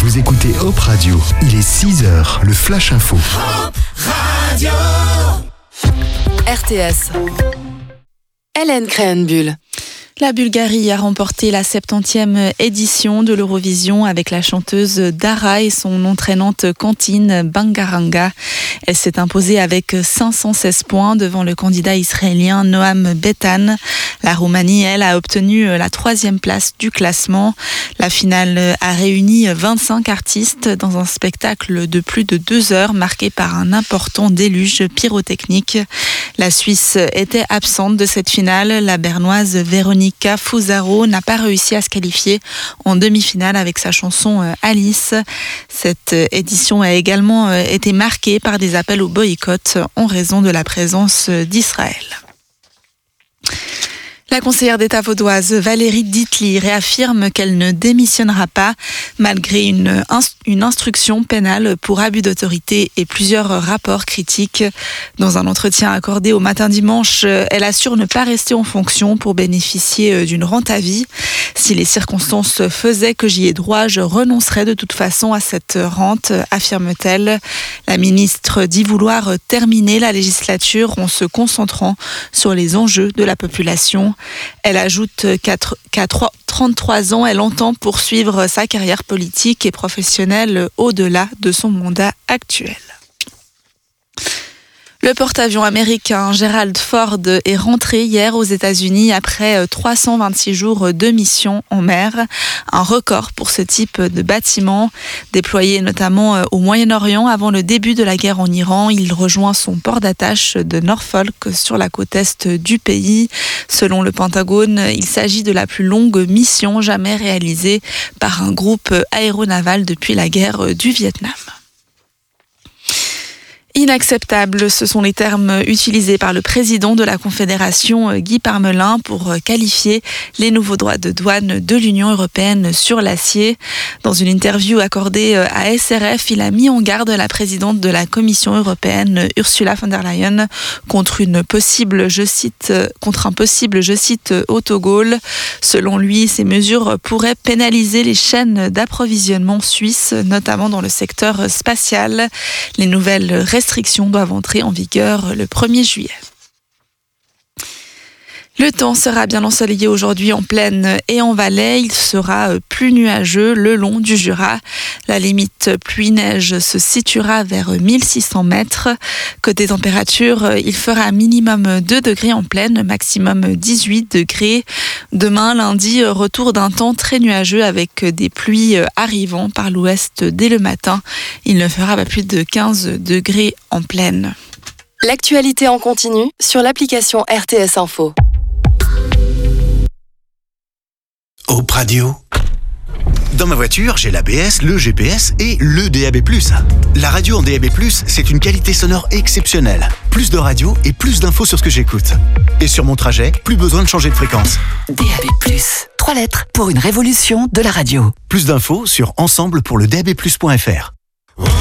Vous écoutez Hop Radio. Il est 6h, le Flash Info. Hop Radio. RTS. Hélène Créhenbuhl. La Bulgarie a remporté la 70e édition de l'Eurovision avec la chanteuse Dara et son entraînante cantine Bangaranga. Elle s'est imposée avec 516 points devant le candidat israélien Noam Betan. La Roumanie, elle, a obtenu la 3e place du classement. La finale a réuni 25 artistes dans un spectacle de plus de 2 heures marqué par un important déluge pyrotechnique. La Suisse était absente de cette finale. La Bernoise Véronica Fusaro n'a pas réussi à se qualifier en demi-finale avec sa chanson Alice. Cette édition a également été marquée par des appels au boycott en raison de la présence d'Israël. La conseillère d'État vaudoise Valérie Ditli réaffirme qu'elle ne démissionnera pas malgré une instruction pénale pour abus d'autorité et plusieurs rapports critiques. Dans un entretien accordé au Matin Dimanche, elle assure ne pas rester en fonction pour bénéficier d'une rente à vie. Si les circonstances faisaient que j'y ai droit, je renoncerais de toute façon à cette rente, affirme-t-elle. La ministre dit vouloir terminer la législature en se concentrant sur les enjeux de la population. Elle ajoute qu'à 33 ans, elle entend poursuivre sa carrière politique et professionnelle au-delà de son mandat actuel. Le porte-avions américain Gerald Ford est rentré hier aux États-Unis après 326 jours de mission en mer. Un record pour ce type de bâtiment. Déployé notamment au Moyen-Orient avant le début de la guerre en Iran, il rejoint son port d'attache de Norfolk sur la côte est du pays. Selon le Pentagone, il s'agit de la plus longue mission jamais réalisée par un groupe aéronaval depuis la guerre du Vietnam. Inacceptable, ce sont les termes utilisés par le président de la Confédération, Guy Parmelin, pour qualifier les nouveaux droits de douane de l'Union européenne sur l'acier. Dans une interview accordée à SRF, il a mis en garde la présidente de la Commission européenne, Ursula von der Leyen, contre un possible, je cite, autogol. Selon lui, ces mesures pourraient pénaliser les chaînes d'approvisionnement suisses, notamment dans le secteur spatial. Les nouvelles restrictions doivent entrer en vigueur le 1er juillet. Le temps sera bien ensoleillé aujourd'hui en plaine et en Valais. Il sera plus nuageux le long du Jura. La limite pluie-neige se situera vers 1600 mètres. Côté température, il fera minimum 2 degrés en plaine, maximum 18 degrés. Demain, lundi, retour d'un temps très nuageux avec des pluies arrivant par l'ouest dès le matin. Il ne fera pas plus de 15 degrés en plaine. L'actualité en continu sur l'application RTS Info. Hop Radio. Dans ma voiture, j'ai l'ABS, le GPS et le DAB+. La radio en DAB+, c'est une qualité sonore exceptionnelle. Plus de radio et plus d'infos sur ce que j'écoute. Et sur mon trajet, plus besoin de changer de fréquence. DAB+, 3 lettres pour une révolution de la radio. Plus d'infos sur ensemble pour le DAB+.fr.